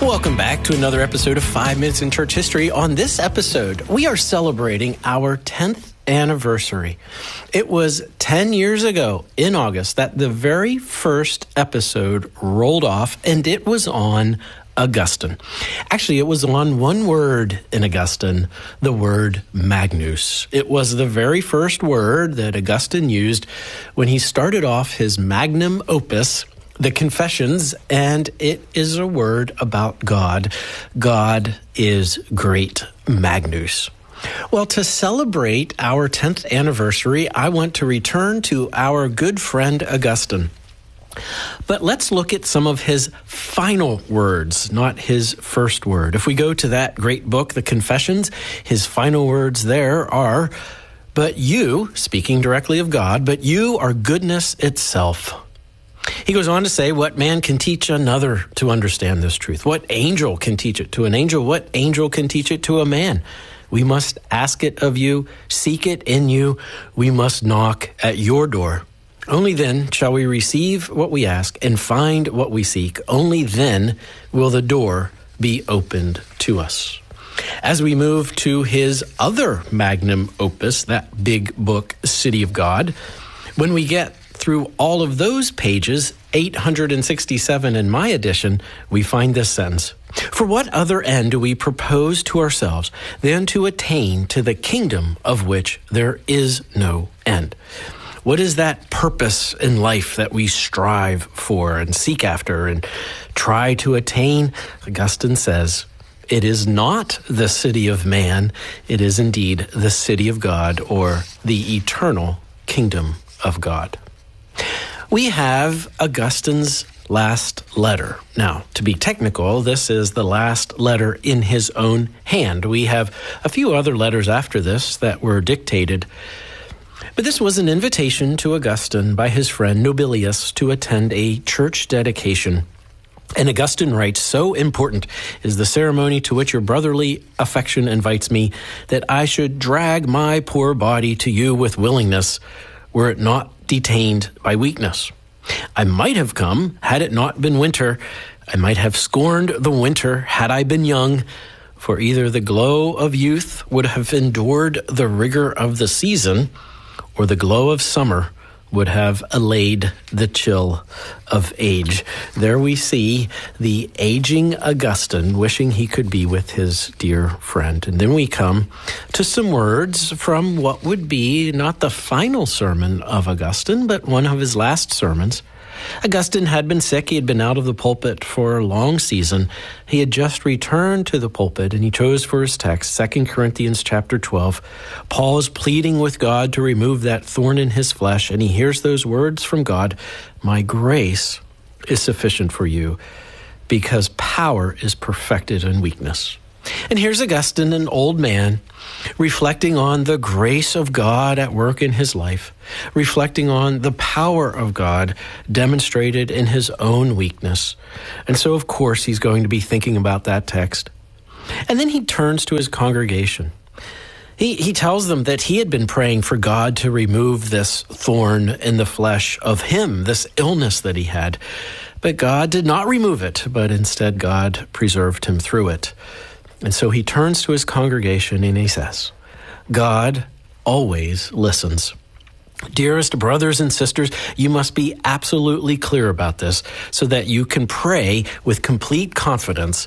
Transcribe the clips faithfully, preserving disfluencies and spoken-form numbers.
Welcome back to another episode of Five Minutes in Church History. On this episode, we are celebrating our tenth anniversary. It was ten years ago in August that the very first episode rolled off, and it was on Augustine. Actually, it was on one word in Augustine, the word Magnus. It was the very first word that Augustine used when he started off his magnum opus, the Confessions, and it is a word about God. God is great. Magnus. Well, to celebrate our tenth anniversary, I want to return to our good friend Augustine. But let's look at some of his final words, not his first word. If we go to that great book, The Confessions, his final words there are, "But you," speaking directly of God, "but you are goodness itself." He goes on to say, "What man can teach another to understand this truth? What angel can teach it to an angel? What angel can teach it to a man? We must ask it of you, seek it in you. We must knock at your door. Only then shall we receive what we ask and find what we seek. Only then will the door be opened to us." As we move to his other magnum opus, that big book, City of God, when we get through all of those pages, eight hundred sixty-seven in my edition, we find this sentence: "For what other end do we propose to ourselves than to attain to the kingdom of which there is no end?" What is that purpose in life that we strive for and seek after and try to attain? Augustine says, it is not the city of man, it is indeed the city of God, or the eternal kingdom of God. We have Augustine's last letter. Now, to be technical, this is the last letter in his own hand. We have a few other letters after this that were dictated, but this was an invitation to Augustine by his friend Nobilius to attend a church dedication. And Augustine writes, "So important is the ceremony to which your brotherly affection invites me, that I should drag my poor body to you with willingness, were it not detained by weakness. I might have come had it not been winter. I might have scorned the winter had I been young, for either the glow of youth would have endured the rigor of the season, or the glow of summer would have allayed the chill of age." There we see the aging Augustine wishing he could be with his dear friend. And then we come to some words from what would be not the final sermon of Augustine, but one of his last sermons. Augustine had been sick. He had been out of the pulpit for a long season. He had just returned to the pulpit, and he chose for his text Second Corinthians chapter twelve. Paul is pleading with God to remove that thorn in his flesh, and he hears those words from God, "My grace is sufficient for you, because power is perfected in weakness." And here's Augustine, an old man, reflecting on the grace of God at work in his life, reflecting on the power of God demonstrated in his own weakness. And so, of course, he's going to be thinking about that text. And then he turns to his congregation. He, he tells them that he had been praying for God to remove this thorn in the flesh of him, this illness that he had. But God did not remove it, but instead God preserved him through it. And so he turns to his congregation and he says, "God always listens. Dearest brothers and sisters, you must be absolutely clear about this so that you can pray with complete confidence.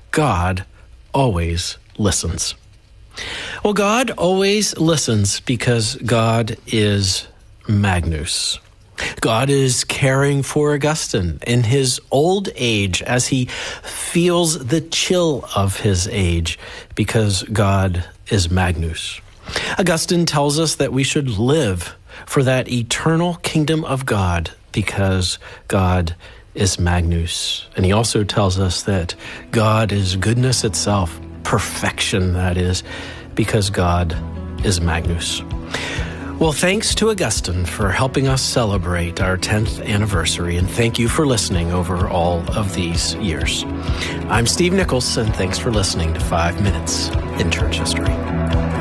God always listens." Well, God always listens because God is Magnus. God is caring for Augustine in his old age as he feels the chill of his age, because God is Magnus. Augustine tells us that we should live for that eternal kingdom of God because God is Magnus. And he also tells us that God is goodness itself, perfection, that is, because God is Magnus. Well, thanks to Augustine for helping us celebrate our tenth anniversary, and thank you for listening over all of these years. I'm Steve Nichols, and thanks for listening to Five Minutes in Church History.